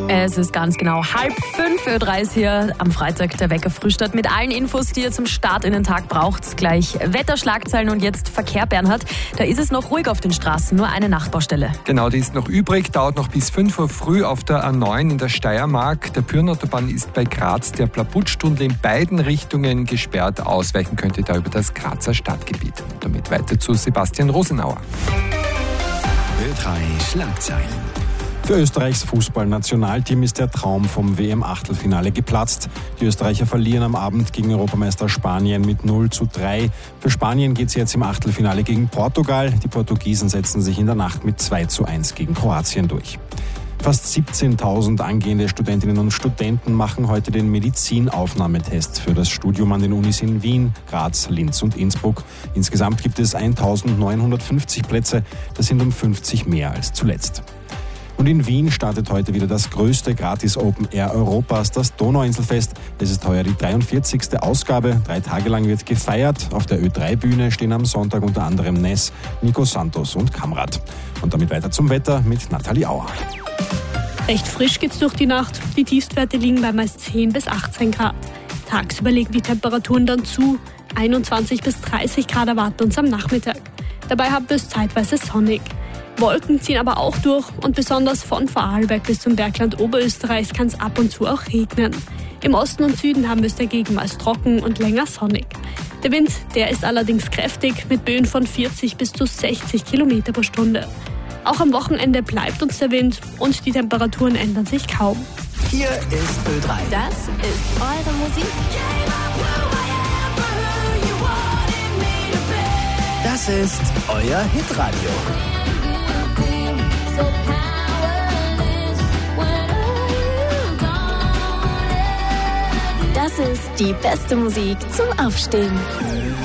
Es ist ganz genau 4:30 Uhr hier am Freitag, der Wecker Frühstart mit allen Infos, die ihr zum Start in den Tag braucht. Gleich Wetterschlagzeilen und jetzt Verkehr, Bernhard. Da ist es noch ruhig auf den Straßen, nur eine Nachbaustelle. Genau, die ist noch übrig, dauert noch bis 5 Uhr früh auf der A9 in der Steiermark. Der Pyrnautobahn ist bei Graz der Plabutstunnel in beiden Richtungen gesperrt. Ausweichen könnt ihr da über das Grazer Stadtgebiet. Und damit weiter zu Sebastian Rosenauer. Ö3 Schlagzeilen. Für Österreichs Fußballnationalteam ist der Traum vom WM-Achtelfinale geplatzt. Die Österreicher verlieren am Abend gegen Europameister Spanien mit 0:3. Für Spanien geht es jetzt im Achtelfinale gegen Portugal. Die Portugiesen setzen sich in der Nacht mit 2:1 gegen Kroatien durch. Fast 17.000 angehende Studentinnen und Studenten machen heute den Medizinaufnahmetest für das Studium an den Unis in Wien, Graz, Linz und Innsbruck. Insgesamt gibt es 1.950 Plätze. Das sind um 50 mehr als zuletzt. Und in Wien startet heute wieder das größte Gratis-Open-Air Europas, das Donauinselfest. Es ist heuer die 43. Ausgabe. 3 Tage lang wird gefeiert. Auf der Ö3-Bühne stehen am Sonntag unter anderem Ness, Nico Santos und Kamrat. Und damit weiter zum Wetter mit Nathalie Auer. Recht frisch geht's durch die Nacht. Die Tiefstwerte liegen bei meist 10 bis 18 Grad. Tagsüber legen die Temperaturen dann zu. 21 bis 30 Grad erwarten uns am Nachmittag. Dabei haben wir es zeitweise sonnig. Wolken ziehen aber auch durch und besonders von Vorarlberg bis zum Bergland Oberösterreichs kann es ab und zu auch regnen. Im Osten und Süden haben wir es dagegen meist trocken und länger sonnig. Der Wind, der ist allerdings kräftig mit Böen von 40 bis zu 60 Kilometer pro Stunde. Auch am Wochenende bleibt uns der Wind und die Temperaturen ändern sich kaum. Hier ist Ö3. Das ist eure Musik. Das ist euer Hitradio. Das ist die beste Musik zum Aufstehen.